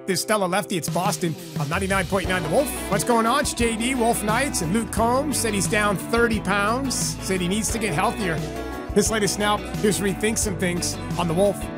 this Stella Lefty. It's Boston on 99.9 The Wolf. What's going on? It's JD, Wolf Knights, and Luke Combs said he's down 30 pounds, said he needs to get healthier. This latest now, here's Rethink Some Things on The Wolf.